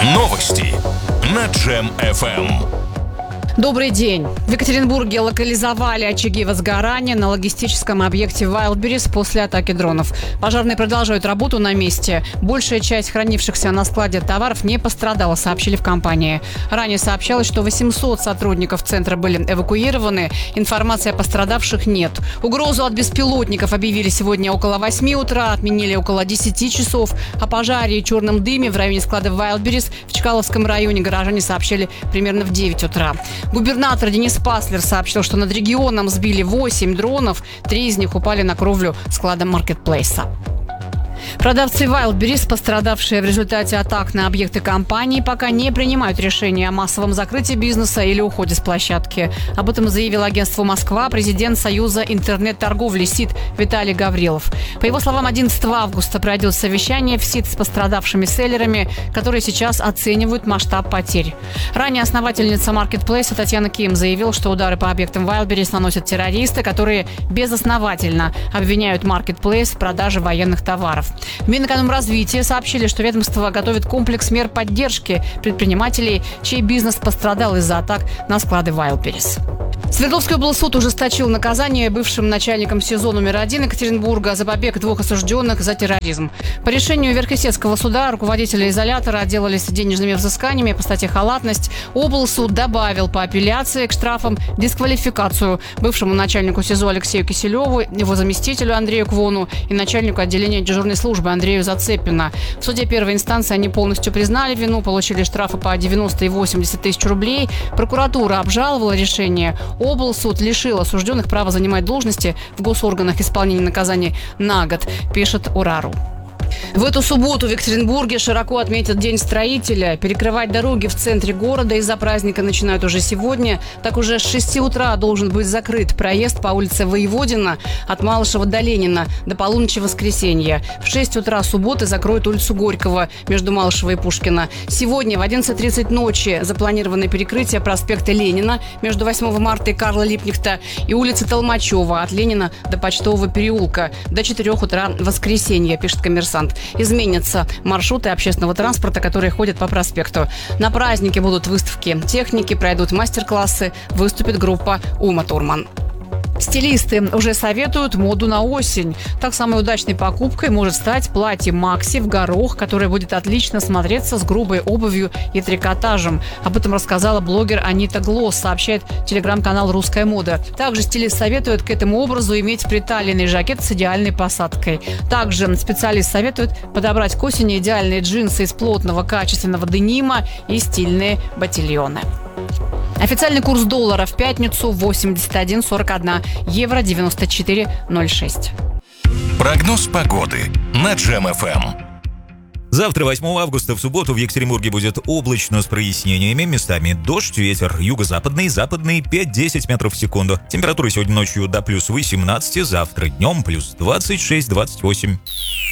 Новости на Джем FM. Добрый день. В Екатеринбурге локализовали очаги возгорания на логистическом объекте Wildberries после атаки дронов. Пожарные продолжают работу на месте. Большая часть хранившихся на складе товаров не пострадала, сообщили в компании. Ранее сообщалось, что 800 сотрудников центра были эвакуированы. Информации о пострадавших нет. Угрозу от беспилотников объявили сегодня около 8 утра, отменили около 10 часов. О пожаре и черном дыме в районе склада Wildberries в Чкаловском районе горожане сообщили примерно в 9 утра. Губернатор Денис Паслер сообщил, что над регионом сбили 8 дронов, 3 из них упали на кровлю склада маркетплейса. Продавцы Wildberries, пострадавшие в результате атак на объекты компании, пока не принимают решения о массовом закрытии бизнеса или уходе с площадки. Об этом заявил агентству «Москва» президент Союза интернет-торговли СИТ Виталий Гаврилов. По его словам, 11 августа пройдет совещание в СИТ с пострадавшими селлерами, которые сейчас оценивают масштаб потерь. Ранее основательница маркетплейса Татьяна Ким заявила, что удары по объектам Wildberries наносят террористы, которые безосновательно обвиняют маркетплейс в продаже военных товаров. В Минэкономразвитии сообщили, что ведомство готовит комплекс мер поддержки предпринимателей, чей бизнес пострадал из-за атак на склады Wildberries. Свердловский облсуд ужесточил наказание бывшим начальникам СИЗО номер 1 Екатеринбурга за побег 2 осужденных за терроризм. По решению Верхесецкого суда руководители изолятора отделались денежными взысканиями по статье «Халатность». Облсуд добавил по апелляции к штрафам дисквалификацию бывшему начальнику СИЗО Алексею Киселеву, его заместителю Андрею Квону и начальнику отделения дежурной службы Андрею Зацепина. В суде первой инстанции они полностью признали вину, получили штрафы по 90 и 80 тысяч рублей. Прокуратура обжаловала решение. Облсуд лишил осужденных права занимать должности в госорганах исполнения наказаний на год, пишет Урару. В эту субботу в Екатеринбурге широко отметят День строителя. Перекрывать дороги в центре города из-за праздника начинают уже сегодня. Так уже с 6 утра должен быть закрыт проезд по улице Воеводина от Малышева до Ленина до полуночи воскресенья. В 6 утра субботы закроют улицу Горького между Малышева и Пушкина. Сегодня в 11:30 ночи запланировано перекрытие проспекта Ленина между 8 марта и Карла Липкнехта и улицы Толмачева от Ленина до Почтового переулка до 4 утра воскресенья, пишет «Коммерсант». Изменятся маршруты общественного транспорта, которые ходят по проспекту. На празднике будут выставки техники, пройдут мастер-классы, выступит группа «Ума Турман». Стилисты уже советуют моду на осень. Так, самой удачной покупкой может стать платье Макси в горох, которое будет отлично смотреться с грубой обувью и трикотажем. Об этом рассказала блогер Анита Глосс, сообщает телеграм-канал «Русская мода». Также стилист советует к этому образу иметь приталенный жакет с идеальной посадкой. Также специалист советует подобрать к осени идеальные джинсы из плотного качественного денима и стильные ботильоны. Официальный курс доллара в пятницу 81,41, евро 94,06. Прогноз погоды на Джем FM. Завтра, 8 августа, в субботу в Екатеринбурге будет облачно с прояснениями. Местами дождь, ветер юго-западный, западный 5-10 метров в секунду. Температура сегодня ночью до плюс 18, завтра днем плюс 26-28.